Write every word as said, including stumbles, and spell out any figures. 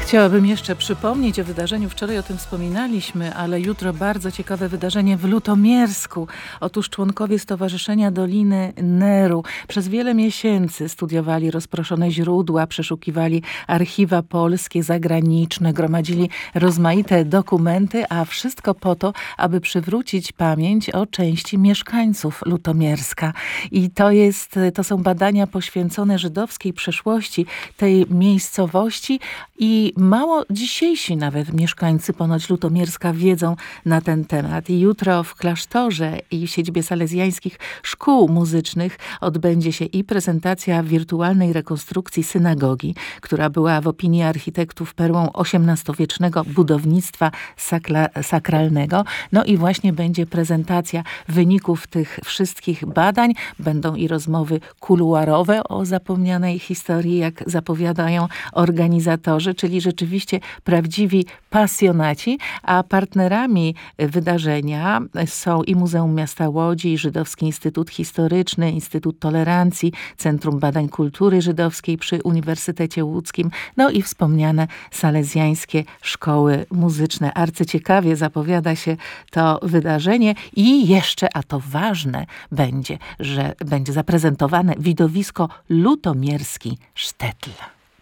Chciałabym jeszcze przypomnieć o wydarzeniu, wczoraj o tym wspominaliśmy, ale jutro bardzo ciekawe wydarzenie w Lutomiersku. Otóż członkowie Stowarzyszenia Doliny Neru przez wiele miesięcy studiowali rozproszone źródła, przeszukiwali archiwa polskie, zagraniczne, gromadzili rozmaite dokumenty, a wszystko po to, aby przywrócić pamięć o części mieszkańców Lutomierska. I to jest, to są badania poświęcone żydowskiej przeszłości tej miejscowości i mało dzisiejsi nawet mieszkańcy ponoć Lutomierska wiedzą na ten temat. I jutro w klasztorze i w siedzibie salezjańskich szkół muzycznych odbędzie się i prezentacja wirtualnej rekonstrukcji synagogi, która była w opinii architektów perłą osiemnastowiecznego budownictwa sakla, sakralnego. No i właśnie będzie prezentacja wyników tych wszystkich badań. Będą i rozmowy kuluarowe o zapomnianej historii, jak zapowiadają organizatorzy, czyli rzeczywiście prawdziwi pasjonaci, a partnerami wydarzenia są i Muzeum Miasta Łodzi, i Żydowski Instytut Historyczny, Instytut Tolerancji, Centrum Badań Kultury Żydowskiej przy Uniwersytecie Łódzkim, no i wspomniane salezjańskie szkoły muzyczne. Arcyciekawie zapowiada się to wydarzenie i jeszcze, a to ważne będzie, że będzie zaprezentowane widowisko Lutomierski Sztetl.